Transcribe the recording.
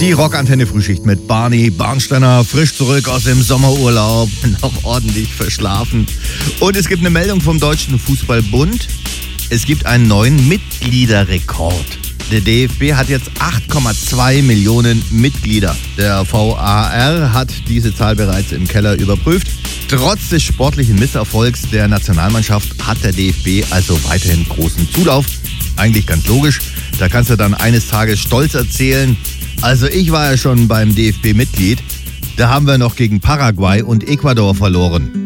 Die Rockantenne-Frühschicht mit Barney Barnsteiner, frisch zurück aus dem Sommerurlaub, noch ordentlich verschlafen. Und es gibt eine Meldung vom Deutschen Fußballbund. Es gibt einen neuen Mitgliederrekord. Der DFB hat jetzt 8,2 Millionen Mitglieder. Der VAR hat diese Zahl bereits im Keller überprüft. Trotz des sportlichen Misserfolgs der Nationalmannschaft hat der DFB also weiterhin großen Zulauf. Eigentlich ganz logisch. Da kannst du dann eines Tages stolz erzählen: Also ich war ja schon beim DFB Mitglied. Da haben wir noch gegen Paraguay und Ecuador verloren.